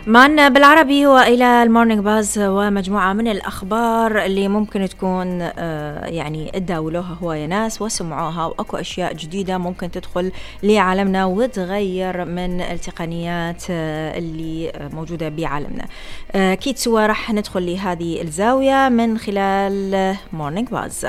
معنا بالعربي هو إلى المورنينج باز ومجموعة من الأخبار اللي ممكن تكون يعني تداولوها هو يا ناس وسمعوها، وأكو أشياء جديدة ممكن تدخل لعالمنا وتغير من التقنيات اللي موجودة بعالمنا. أكيد سوا رح ندخل لهذه الزاوية من خلال مورنينج باز.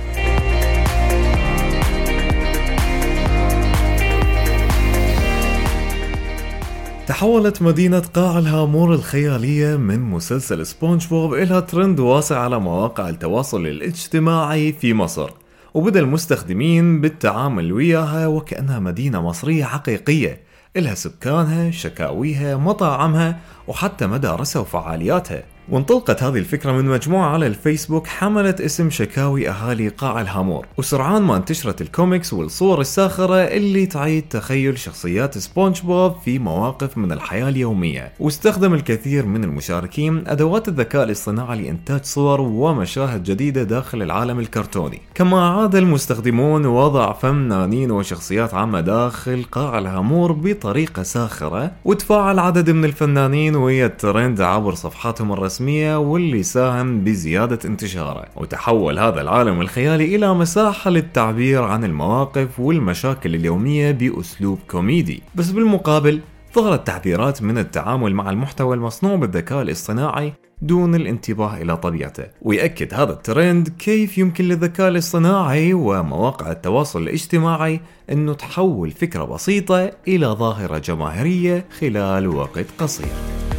تحولت مدينة قاع الهامور الخيالية من مسلسل سبونج بوب إلى ترند واسع على مواقع التواصل الاجتماعي في مصر، وبدأ المستخدمين بالتعامل وياها وكأنها مدينة مصرية حقيقية، إلها سكانها، شكاويها، مطاعمها، وحتى مدارسها وفعالياتها. وانطلقت هذه الفكرة من مجموعة على الفيسبوك حملت اسم شكاوي أهالي قاع الهامور، وسرعان ما انتشرت الكوميكس والصور الساخرة اللي تعيد تخيل شخصيات سبونج بوب في مواقف من الحياة اليومية. واستخدم الكثير من المشاركين أدوات الذكاء الاصطناعي لإنتاج صور ومشاهد جديدة داخل العالم الكرتوني، كما عاد المستخدمون وضع فنانين وشخصيات عامة داخل قاع الهامور بطريقة ساخرة، وتفاعل عدد من الفنانين ويا الترند عبر صفحاتهم الرسمية، واللي ساهم بزيادة انتشاره. وتحول هذا العالم الخيالي إلى مساحة للتعبير عن المواقف والمشاكل اليومية بأسلوب كوميدي. بس بالمقابل ظهرت تحذيرات من التعامل مع المحتوى المصنوع بالذكاء الاصطناعي دون الانتباه إلى طبيعته. ويأكد هذا الترند كيف يمكن للذكاء الاصطناعي ومواقع التواصل الاجتماعي أنه تحول فكرة بسيطة إلى ظاهرة جماهيرية خلال وقت قصير.